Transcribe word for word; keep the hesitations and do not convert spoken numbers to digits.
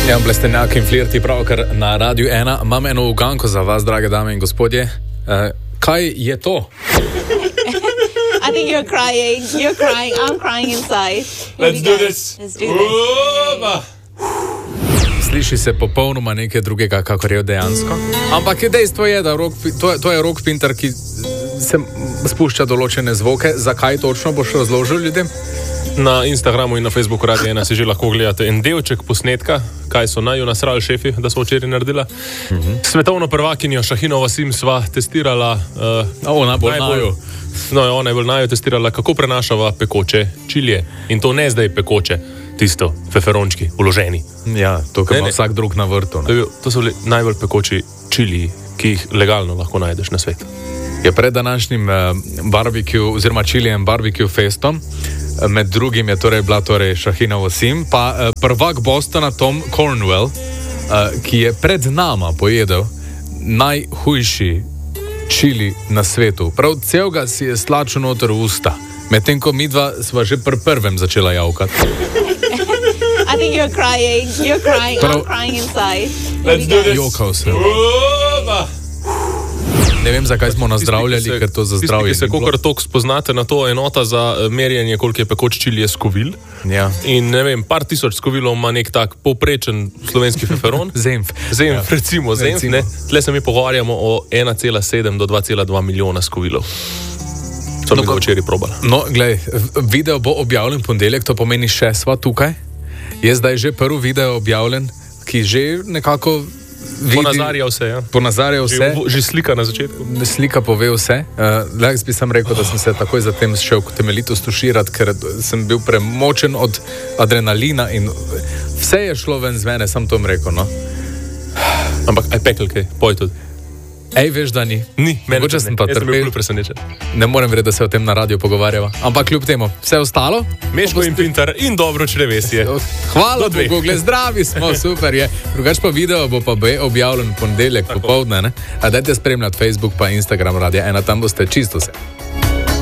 Ja, Blestenjak in Flirti pravkar na Radiu ena. Imam eno uganko za vas, drage dame in gospodje. Uh, kaj je to? I think you're crying. You're crying. I'm crying inside. Here Let's we do go. this. Let's do this. Uva. Sliši se popolnoma nekaj drugega, kakor je dejansko. Ampak je dejstvo je, da rock, to, je, to je rock pinter, ki se spušča določene zvoke. Zakaj točno boš razložil ljudem? Na Instagramu in na Facebooku Radia ena si že lahko gledate en delček posnetka, kaj so naju nasrali šefi, da smo včeraj naredila. Uh-huh. Svetovno prvakinjo Šahino Vasim sva testirala. Uh, ona bolj naju. No, ona je bolj naju testirala, kako prenašava pekoče čilije. In to ne zdaj pekoče, tisto, feferončki, uloženi. Ja, to, kar ima vsak drug na vrtu. Ne? To so najbolj pekoči čiliji, ki jih legalno lahko najdeš na svetu. Je pred današnjim uh, barbecue, oziroma čilijem barbecue festom, med drugim je torej bila torej Šahina Vasim, pa uh, prvak Bostona Tom Cornwell, uh, ki je pred nama pojedel najhujši čili na svetu. Prav celega si je slačil noter v usta, medtem ko midva sva že pri prvem začela javkati. I think you're crying. You're crying. Prav... I'm crying inside. Here Let's we do go. this. Jokal se. Uva. Ne vem, zakaj smo nazdravljali, ker to za zdravje. Tisti, ki se kakor toliko spoznate na to, enota za merjenje, koliko je pekoč čili, je skovil. Ja. In ne vem, par tisoč skovilov ima nek tak povprečen slovenski feferon. Zemf. Zemf, ja. recimo, zemf, recimo. ne. Tle se mi pogovarjamo o ena cela sedem do dva cela dva milijona skovilov. So mi ga včeraj probali. No, glej, video bo objavljen ponedeljek, to pomeni še sva tukaj. Je zdaj že prvi video objavljen, ki že nekako vidi... Ponazarja vse, ja. Ponazarja vse. Že, že slika na začetku. Slika pove vse. Uh, Jaz bi sam rekel, da sem se takoj zatem šel temeljito stuširati, ker sem bil premočen od adrenalina in vse je šlo ven z mene, sam to mi rekel, no. Ampak aj pekel kaj, poj tudi. Ej, veš, da ni. Ni, Mogoče sem pa Jaz sem bil trpel. bolj presenečen. Ne morem verjeti, da se o tem na radiju pogovarjava. Ampak kljub temu, vse ostalo? Meško in pintar in dobro črevesje. Hvala Do dveh. Bogu, gled, zdravi smo, super je. Drugač pa video bo pa be objavljen ponedeljek popoldne, ne? A dajte spremljati Facebook pa Instagram Radia ena, tam boste čisto vse.